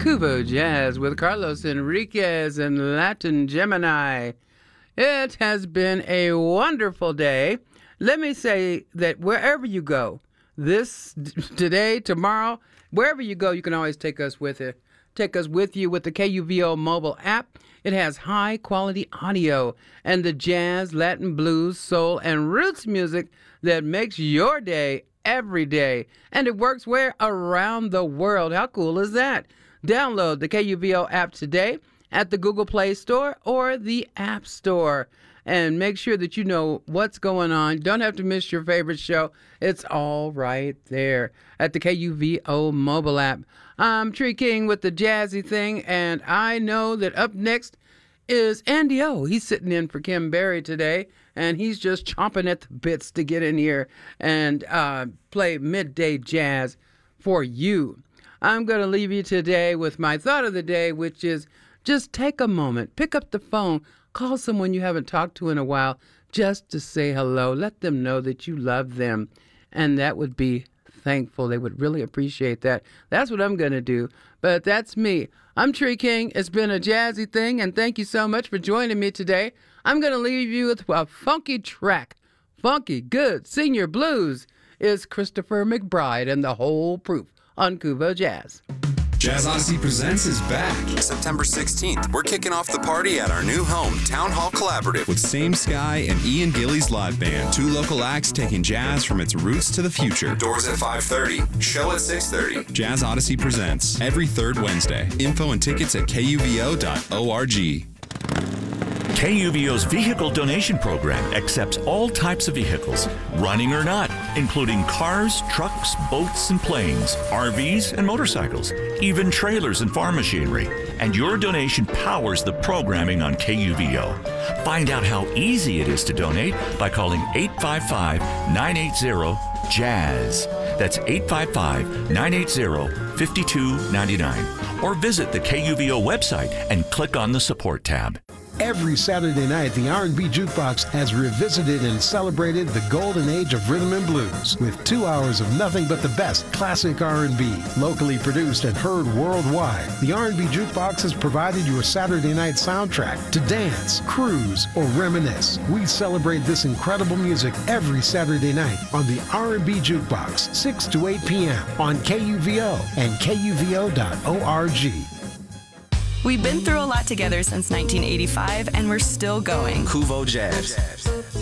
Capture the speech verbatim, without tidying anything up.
Cubo Jazz with Carlos Enriquez and Latin Gemini. It has been a wonderful day. Let me say that wherever you go, this, today, tomorrow, wherever you go, you can always take us with it. Take us with you with the K U V O mobile app. It has high-quality audio and the jazz, Latin, blues, soul, and roots music that makes your day every day. And it works where? Around the world. How cool is that? Download the K U V O app today at the Google Play Store or the App Store. And make sure that you know what's going on. Don't have to miss your favorite show. It's all right there at the K U V O mobile app. I'm Tree King with the Jazzy Thing, and I know that up next is Andy O. He's sitting in for Kim Berry today, and he's just chomping at the bits to get in here and uh, play midday jazz for you. I'm going to leave you today with my thought of the day, which is just take a moment, pick up the phone, call someone you haven't talked to in a while just to say hello. Let them know that you love them, and that would be thankful. They would really appreciate that. That's what I'm going to do, but that's me. I'm Tree King. It's been a jazzy thing, and thank you so much for joining me today. I'm going to leave you with a funky track. Funky, good, senior blues is Christopher McBride and the Whole Proof on Cubo Jazz. Jazz Odyssey Presents is back. September sixteenth, we're kicking off the party at our new home, Town Hall Collaborative. With Same Sky and Ian Gillies Live Band. Two local acts taking jazz from its roots to the future. Doors at five thirty, show at six thirty. Jazz Odyssey Presents every third Wednesday. Info and tickets at K U V O dot org. K U V O's vehicle donation program accepts all types of vehicles, running or not, including cars, trucks, boats, and planes, R Vs, and motorcycles, even trailers and farm machinery. And your donation powers the programming on K U V O. Find out how easy it is to donate by calling eight five five, nine eight zero, jazz. That's eight five five, nine eight zero, five two nine nine. Or visit the K U V O website and click on the support tab. Every Saturday night, the R and B Jukebox has revisited and celebrated the golden age of rhythm and blues with two hours of nothing but the best classic R and B, locally produced and heard worldwide. The R and B Jukebox has provided you a Saturday night soundtrack to dance, cruise, or reminisce. We celebrate this incredible music every Saturday night on the R and B Jukebox, six to eight p.m. on K U V O and K U V O dot org. We've been through a lot together since nineteen eighty-five, and we're still going. Cubo Jazz.